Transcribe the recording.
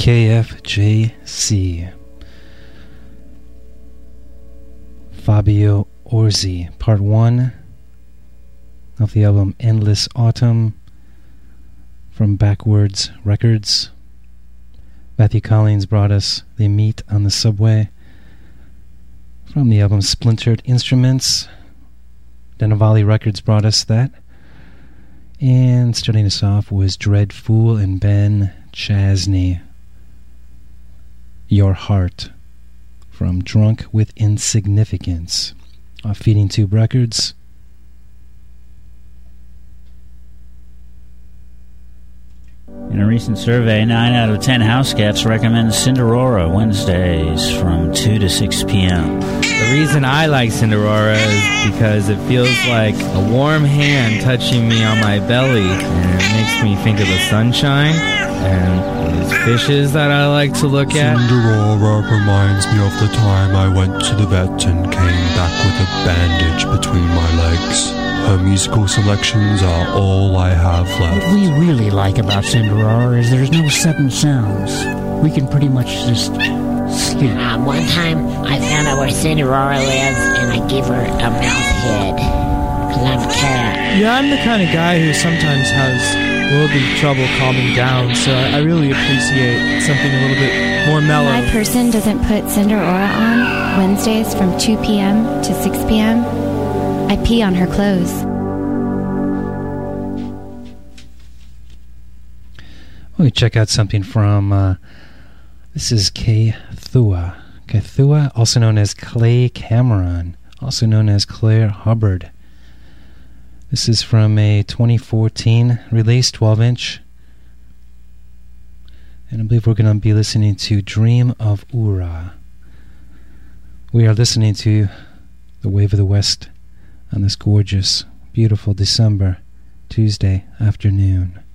KFJC. Fabio Orsi, Part 1 of the album Endless Autumn from Backwards Records. Matthew Collins brought us They Meet on the Subway from the album Splintered Instruments. Denavali Records brought us that. And starting us off was Dread Fool and Ben Chasney, Your Heart, from Drunk with Insignificance, off Feeding Tube Records. In a recent survey, 9 out of 10 house cats recommend Cinderora Wednesdays from 2 to 6 p.m. The reason I like Cinderora is because it feels like a warm hand touching me on my belly, and it makes me think of the sunshine and these fishes that I like to look at. Cinderora reminds me of the time I went to the vet and came back with a bandage between my legs. Her musical selections are all I have left. What we really like about Cinderora is there's no sudden sounds. We can pretty much just sleep. One time I found out where Cinderora lives and I gave her a mouse head. Because I'm a cat. Yeah, I'm the kind of guy who sometimes has a little bit of trouble calming down, so I really appreciate something a little bit more mellow. My person doesn't put Cinderora on Wednesdays from 2 p.m. to 6 p.m. I pee on her clothes. Well, we check out something from, this is Kathua. Kathua, also known as Clay Cameron, also known as Claire Hubbard. This is from a 2014 release, 12-inch. And I believe we're going to be listening to Dream of Ura. We are listening to The Wave of the West on this gorgeous, beautiful December Tuesday afternoon.